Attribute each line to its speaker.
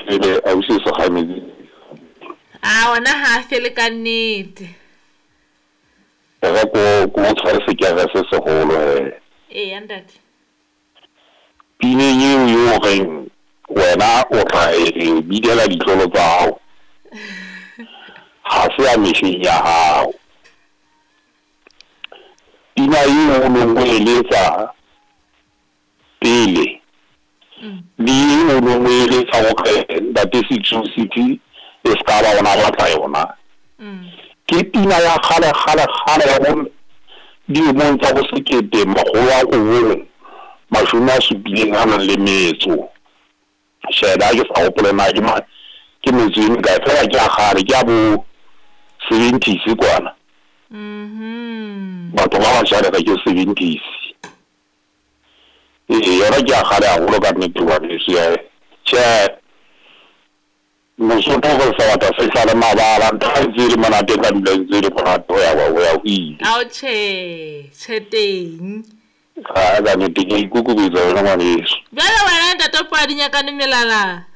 Speaker 1: fele a o se se gamedi
Speaker 2: ona ha fele ka nnete
Speaker 1: ga ko tshware sekere se segolo
Speaker 2: ntate
Speaker 1: pine eo yo reng wena o tla bidela ditlolo tsa hao ha se a mešeng ya hao pina eo o neng o eletsa pele le o neng o eletsa gore ntate Sethusi e se ka ba ona batla yona ke pina ya gale ya go diemong tsa go sekete magolo a gobong mashome a supileng a nang le metso sheda ke sa gopole na ke metso e mekae fela ke a gale ke a bo 70s kwana batho ba ba šareka ke 70s yona ke a gale haholo ka nnete wa leso tšhe Mosotho go sa batla se tla le mabala ntse le monate ka ntse le monate go ya go ile
Speaker 2: ao tšhe teng
Speaker 1: ga ga ne ke ikukubetsa yona ngwaneso
Speaker 2: bjale wena ntate Padi nyakane melala